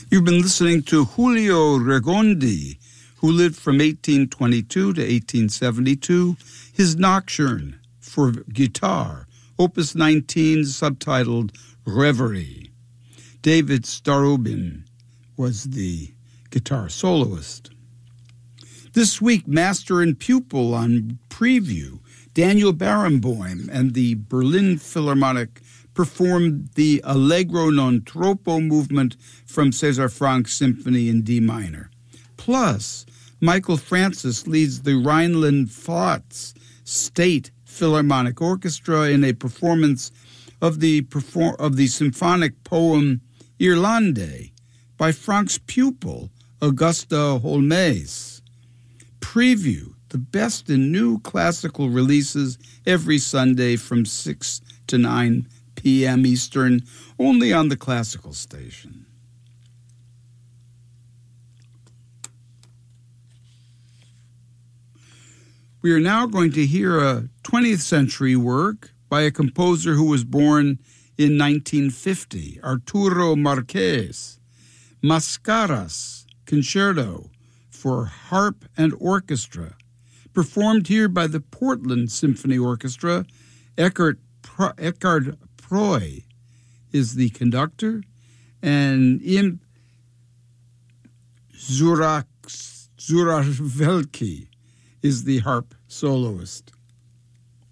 You've been listening to Julio Regondi, who lived from 1822 to 1872, his Nocturne for guitar, Opus 19, subtitled Reverie. David Starobin was the guitar soloist. This week, master and pupil on Preview, Daniel Barenboim and the Berlin Philharmonic performed the Allegro non troppo movement from César Franck's Symphony in D minor. Plus, Michael Francis leads the Rhineland-Pfalz State Philharmonic Orchestra in a performance of the symphonic poem Irlande by Franck's pupil, Augusta Holmes. Preview, the best in new classical releases every Sunday from 6 to 9 p.m. Eastern, only on the Classical Station. We are now going to hear a 20th century work by a composer who was born in 1950, Arturo Marquez, Mascaras Concerto for harp and orchestra, performed here by the Portland Symphony Orchestra. Eckhard Proy is the conductor, and Im Zuravelki is the harp soloist.